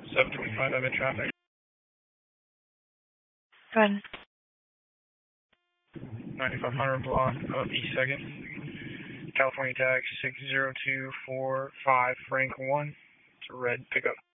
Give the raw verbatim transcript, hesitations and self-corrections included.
seven twenty-five, I'm in traffic. Go ahead. ninety-five hundred block of East second. California tag six zero two four five Frank one. It's a red pickup.